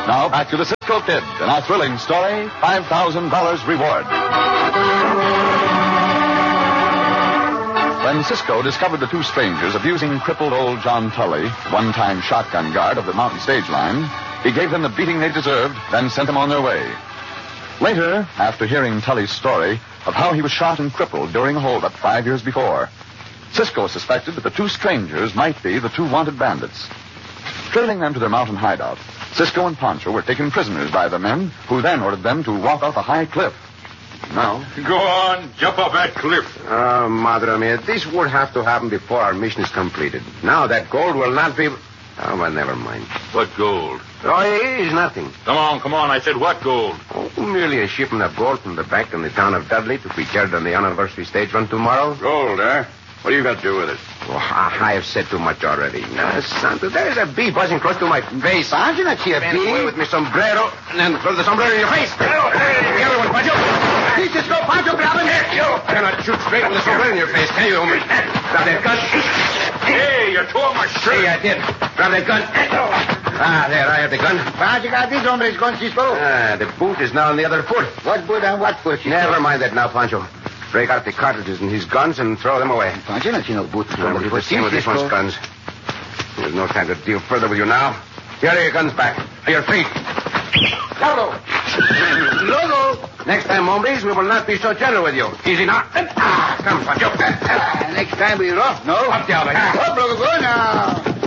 Now back to the Cisco Kid and our thrilling story, $5,000 reward. When Cisco discovered the two strangers abusing crippled old John Tully, one-time shotgun guard of the mountain stage line, he gave them the beating they deserved, then sent them on their way. Later, after hearing Tully's story of how he was shot and crippled during a holdup 5 years before, Cisco suspected that the two strangers might be the two wanted bandits. Trailing them to their mountain hideout, Cisco and Pancho were taken prisoners by the men, who then ordered them to walk off a high cliff. Now, go on, jump off that cliff. Madre mia, this would have to happen before our mission is completed. Now that gold will not be... Oh, well, never mind. What gold? Oh, it is nothing. Come on. I said what gold? Oh, merely a shipment of gold from the bank in the town of Dudley to be carried on the anniversary stage run tomorrow. Gold, eh? What do you got to do with it? Oh, I have said too much already. Now, Santo, there's a bee buzzing close to my face. Sergeant, that's here, bee. Away with my sombrero, and then throw the sombrero in your face. The other one, Pancho. Just go, Pancho, grab him. You cannot shoot straight with the sombrero in your face, can you, homie? Grab that gun. Hey, you tore my shirt. Hey, I did. Grab that gun. There, I have the gun. Where'd you got these hombres gun, Cisco? The boot is now on the other foot. What boot and what foot, Cisco? Never mind that now, Pancho. Break out the cartridges in his guns and throw them away. Pancho, not see no boot. We'll do the same with this one's guns. There's no time to deal further with you now. Here are your guns back. To your feet. Logo! Logo! Next time, hombres, we will not be so gentle with you. Easy now. Come, Pancho. Next time we rough, no? Up the alley. Up, Logo, go now.